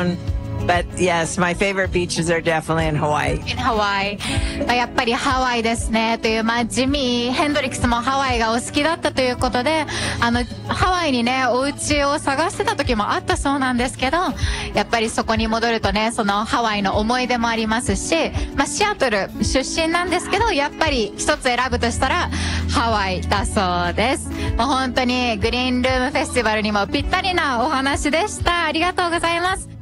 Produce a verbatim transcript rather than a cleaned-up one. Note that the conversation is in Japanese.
town. But yes, my favorite beaches are definitely in Hawaii. In Hawaii. やっぱりハワイですねという、まあ、ジミー・ヘンドリックスもハワイがお好きだったということで、あのハワイにねお家を探してた時もあったそうなんですけど、やっぱりそこに戻るとね、そのハワイの思い出もありますし、まあ、シアトル出身なんですけど、やっぱり一つ選ぶとしたらハワイだそうです。もう本当にグリーンルームフェスティバルにもぴったりなお話でした。ありがとうございます。